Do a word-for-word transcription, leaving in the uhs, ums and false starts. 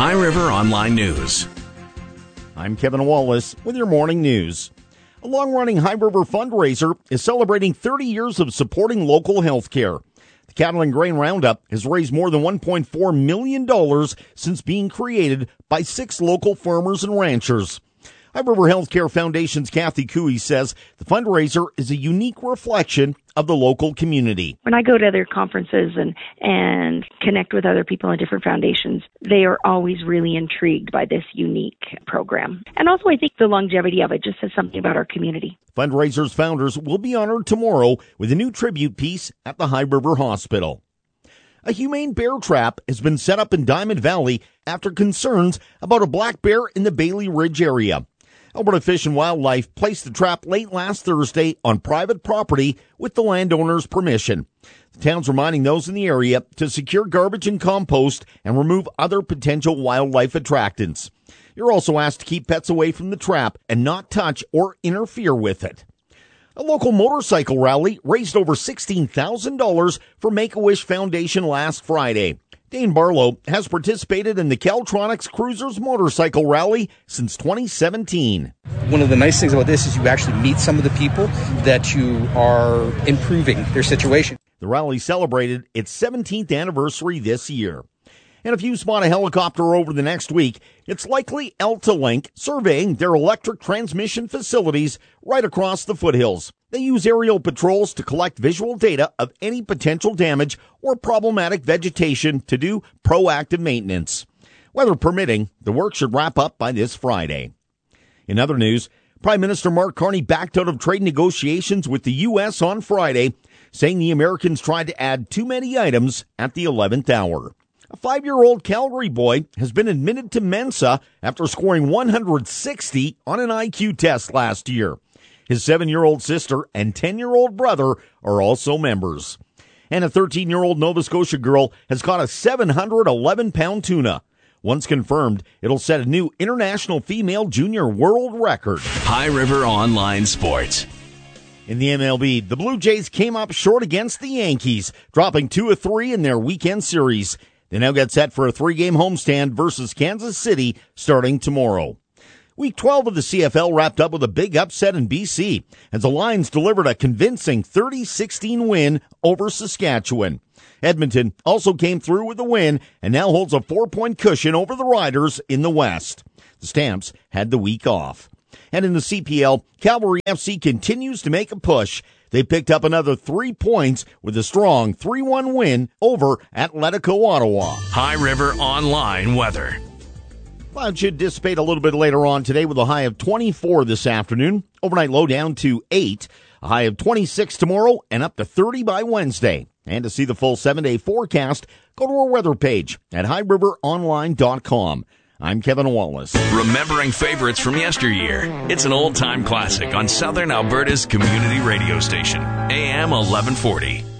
High River Online News. I'm Kevin Wallace with your morning news. A long-running High River fundraiser is celebrating thirty years of supporting local health care. The Cattle and Grain Roundup has raised more than one point four million dollars since being created by six local farmers and ranchers. High River Healthcare Foundation's Kathy Cooey says the fundraiser is a unique reflection of the local community. When I go to other conferences and, and connect with other people in different foundations, they are always really intrigued by this unique program. And also I think the longevity of it just says something about our community. Fundraiser's founders will be honored tomorrow with a new tribute piece at the High River Hospital. A humane bear trap has been set up in Diamond Valley after concerns about a black bear in the Bailey Ridge area. Alberta Fish and Wildlife placed the trap late last Thursday on private property with the landowner's permission. The town's reminding those in the area to secure garbage and compost and remove other potential wildlife attractants. You're also asked to keep pets away from the trap and not touch or interfere with it. A local motorcycle rally raised over sixteen thousand dollars for Make-A-Wish Foundation last Friday. Dane Barlow has participated in the Caltronics Cruisers Motorcycle Rally since twenty seventeen. One of the nice things about this is you actually meet some of the people that you are improving their situation. The rally celebrated its seventeenth anniversary this year. And if you spot a helicopter over the next week, it's likely AltaLink surveying their electric transmission facilities right across the foothills. They use aerial patrols to collect visual data of any potential damage or problematic vegetation to do proactive maintenance. Weather permitting, the work should wrap up by this Friday. In other news, Prime Minister Mark Carney backed out of trade negotiations with the U S on Friday, saying the Americans tried to add too many items at the eleventh hour. A five-year-old Calgary boy has been admitted to Mensa after scoring one hundred sixty on an I Q test last year. His seven-year-old sister and ten-year-old brother are also members. And a thirteen-year-old Nova Scotia girl has caught a seven hundred eleven pound tuna. Once confirmed, it'll set a new international female junior world record. High River Online Sports. In the M L B, the Blue Jays came up short against the Yankees, dropping two of three in their weekend series. They now get set for a three-game homestand versus Kansas City starting tomorrow. Week twelve of the C F L wrapped up with a big upset in B C as the Lions delivered a convincing thirty sixteen win over Saskatchewan. Edmonton also came through with a win and now holds a four-point cushion over the Riders in the West. The Stamps had the week off. And in the C P L, Cavalry F C continues to make a push. They picked up another three points with a strong three one win over Atletico Ottawa. High River Online weather. Clouds should dissipate a little bit later on today with a high of twenty-four this afternoon. Overnight low down to eight. A high of twenty-six tomorrow and up to thirty by Wednesday. And to see the full seven-day forecast, go to our weather page at high river online dot com. I'm Kevin Wallace. Remembering favorites from yesteryear. It's an old-time classic on Southern Alberta's community radio station, A M eleven forty.